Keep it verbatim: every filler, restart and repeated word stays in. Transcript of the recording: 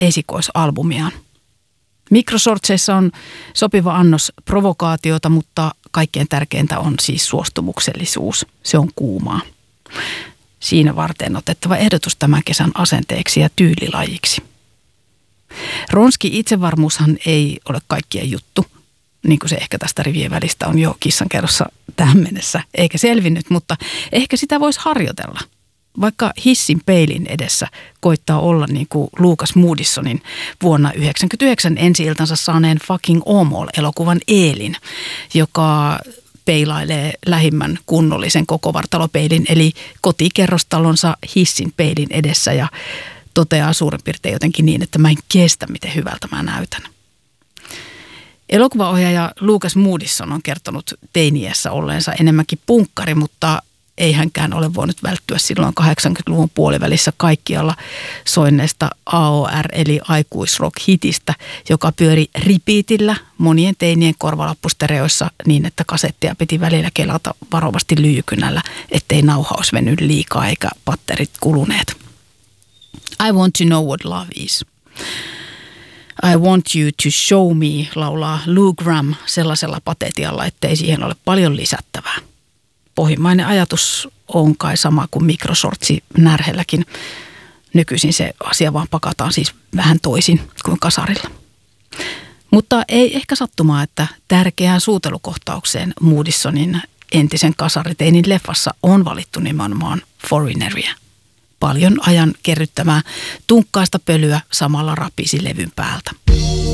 esikoisalbumiaan. Mikrosortseissa on sopiva annos provokaatiota, mutta kaikkein tärkeintä on siis suostumuksellisuus. Se on kuumaa. Siinä varten otettava ehdotus tämän kesän asenteeksi ja tyylilajiksi. Ronski itsevarmuushan ei ole kaikkien juttu, niin kuin se ehkä tästä rivien välistä on jo kissankerrossa tähän mennessä, eikä selvinnyt, mutta ehkä sitä voisi harjoitella. Vaikka hissin peilin edessä koittaa olla niin kuin Lucas Moodyssonin vuonna yhdeksänkymmentäyhdeksän ensi-iltansa saaneen Fucking Åmål-elokuvan Eelin, joka peilailee lähimmän kunnollisen kokovartalopeilin, eli kotikerrostalonsa hissin peilin edessä ja toteaa suurin piirtein jotenkin niin, että mä en kestä, miten hyvältä mä näytän. Elokuvaohjaaja Lucas Moodysson on kertonut teiniässä olleensa enemmänkin punkkari, mutta ei hänkään ole voinut välttyä silloin kahdeksankymmentäluvun puolivälissä kaikkialla soinneesta A O R eli aikuisrock-hitistä, joka pyöri repeatillä monien teinien korvalappustereoissa niin, että kasettia piti välillä kelata varovasti lyijykynällä, ettei nauhaus venyt liikaa eikä patterit kuluneet. I want to know what love is. I want you to show me, laulaa Lou Gramm sellaisella patetialla, ettei siihen ole paljon lisättävää. Pohjimmainen ajatus on kai sama kuin mikrosortsi närhelläkin. Nykyisin se asia vaan pakataan siis vähän toisin kuin kasarilla. Mutta ei ehkä sattumaa, että tärkeään suutelukohtaukseen Moodyssonin entisen kasariteinin leffassa on valittu nimenomaan Foreigneria. Paljon ajan kerryttämää tunkkaista pölyä samalla rapisi levyn päältä.